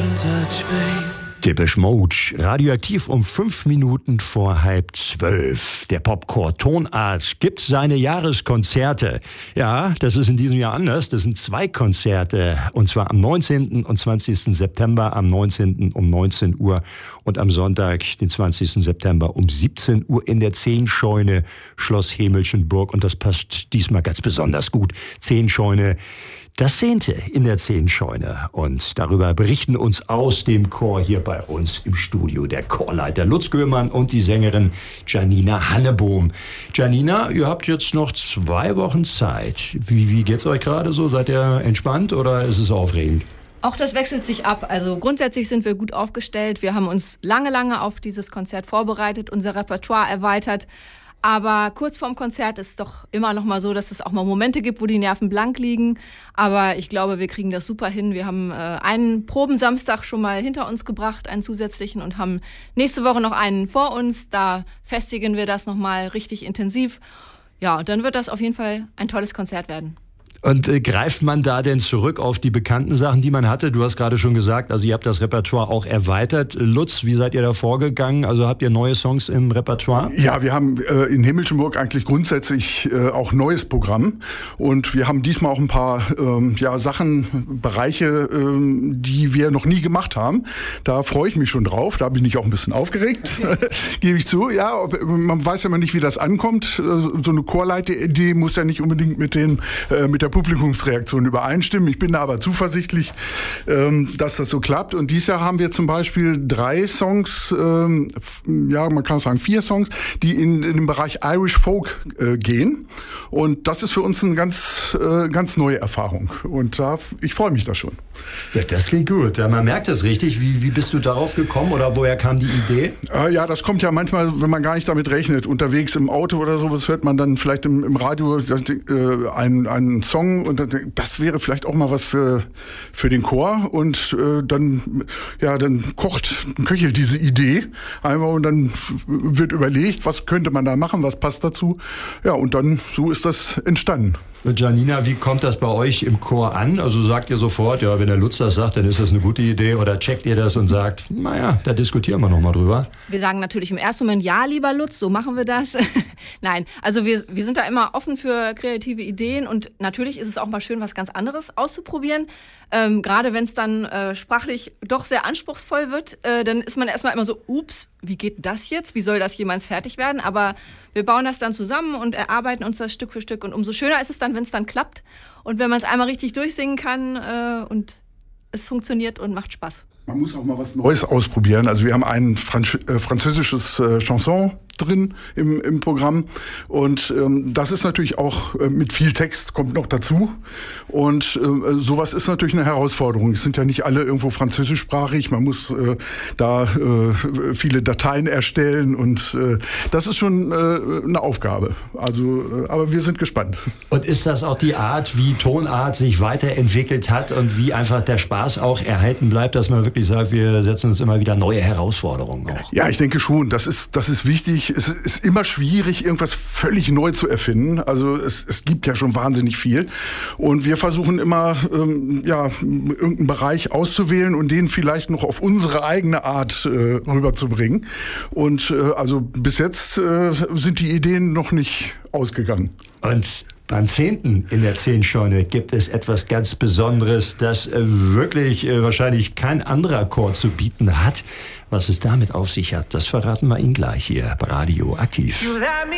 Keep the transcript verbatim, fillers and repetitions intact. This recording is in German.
Depeche Mode, radioaktiv um fünf Minuten vor halb zwölf. Der Popchor Tonart gibt seine Jahreskonzerte. Ja, das ist in diesem Jahr anders. Das sind zwei Konzerte. Und zwar am neunzehnten und zwanzigsten September. Am neunzehnten um neunzehn Uhr und am Sonntag, den zwanzigsten September um siebzehn Uhr in der Zehnscheune, Schloss Hemelchenburg. Und das passt diesmal ganz besonders gut. Zehnscheune. Das Zehnte in der Zehnscheune. Und darüber berichten uns aus dem Chor hier bei uns im Studio der Chorleiter Lutz Göhmann und die Sängerin Janina Hannebohm. Janina, ihr habt jetzt noch zwei Wochen Zeit. Wie, wie geht's euch gerade so? Seid ihr entspannt oder ist es aufregend? Auch das wechselt sich ab. Also grundsätzlich sind wir gut aufgestellt. Wir haben uns lange, lange auf dieses Konzert vorbereitet, unser Repertoire erweitert. Aber kurz vorm Konzert ist es doch immer noch mal so, dass es auch mal Momente gibt, wo die Nerven blank liegen. Aber ich glaube, wir kriegen das super hin. Wir haben äh, einen Probensamstag schon mal hinter uns gebracht, einen zusätzlichen, und haben nächste Woche noch einen vor uns. Da festigen wir das noch mal richtig intensiv. Ja, und dann wird das auf jeden Fall ein tolles Konzert werden. Und äh, greift man da denn zurück auf die bekannten Sachen, die man hatte? Du hast gerade schon gesagt, also ihr habt das Repertoire auch erweitert. Lutz, wie seid ihr da vorgegangen? Also habt ihr neue Songs im Repertoire? Ja, wir haben äh, in Hemelchenburg eigentlich grundsätzlich äh, auch neues Programm. Und wir haben diesmal auch ein paar ähm, ja, Sachen, Bereiche, ähm, die wir noch nie gemacht haben. Da freue ich mich schon drauf. Da bin ich auch ein bisschen aufgeregt, gebe ich zu. Ja, man weiß ja immer nicht, wie das ankommt. So eine Chorleiteridee muss ja nicht unbedingt mit, den, äh, mit der Publikumsreaktion übereinstimmen. Ich bin da aber zuversichtlich, ähm, dass das so klappt. Und dieses Jahr haben wir zum Beispiel drei Songs, ähm, ja, man kann sagen vier Songs, die in, in den Bereich Irish Folk äh, gehen. Und das ist für uns eine ganz, äh, ganz neue Erfahrung. Und da, ich freue mich da schon. Ja, das klingt gut. Ja, man merkt das richtig. Wie, wie bist du darauf gekommen oder woher kam die Idee? Äh, ja, das kommt ja manchmal, wenn man gar nicht damit rechnet. Unterwegs im Auto oder sowas hört man dann vielleicht im, im Radio das, äh, einen, einen Song, und das wäre vielleicht auch mal was für, für den Chor. Und äh, dann, ja, dann kocht, köchelt diese Idee einmal und dann wird überlegt, was könnte man da machen, was passt dazu. Ja, und dann, so ist das entstanden. Janina, wie kommt das bei euch im Chor an? Also sagt ihr sofort, ja, wenn der Lutz das sagt, dann ist das eine gute Idee, oder checkt ihr das und sagt, naja, da diskutieren wir noch mal drüber? Wir sagen natürlich im ersten Moment, ja, lieber Lutz, so machen wir das. Nein, also wir, wir sind da immer offen für kreative Ideen, und natürlich ist es auch mal schön, was ganz anderes auszuprobieren. Ähm, gerade wenn es dann äh, sprachlich doch sehr anspruchsvoll wird, äh, dann ist man erstmal immer so, ups, wie geht das jetzt? Wie soll das jemals fertig werden? Aber wir bauen das dann zusammen und erarbeiten uns das Stück für Stück. Und umso schöner ist es dann, wenn es dann klappt und wenn man es einmal richtig durchsingen kann äh, und es funktioniert und macht Spaß. Man muss auch mal was Neues ausprobieren. Also wir haben ein Franz- äh, französisches äh, Chanson drin im, im Programm, und ähm, das ist natürlich auch äh, mit viel Text, kommt noch dazu, und äh, sowas ist natürlich eine Herausforderung. Es sind ja nicht alle irgendwo französischsprachig, man muss äh, da äh, viele Dateien erstellen, und äh, das ist schon äh, eine Aufgabe. Also, äh, aber wir sind gespannt. Und ist das auch die Art, wie Tonart sich weiterentwickelt hat und wie einfach der Spaß auch erhalten bleibt, dass man wirklich sagt, wir setzen uns immer wieder neue Herausforderungen auch? Ja, ich denke schon, das ist, das ist wichtig. Es ist immer schwierig, irgendwas völlig neu zu erfinden. Also es, es gibt ja schon wahnsinnig viel. Und wir versuchen immer, ähm, ja, irgendeinen Bereich auszuwählen und den vielleicht noch auf unsere eigene Art äh, rüberzubringen. Und äh, also bis jetzt äh, sind die Ideen noch nicht ausgegangen. Und beim Zehnten in der Zehnscheune gibt es etwas ganz Besonderes, das äh, wirklich äh, wahrscheinlich kein anderer Chor zu bieten hat. Was es damit auf sich hat, das verraten wir Ihnen gleich hier bei Radio Aktiv.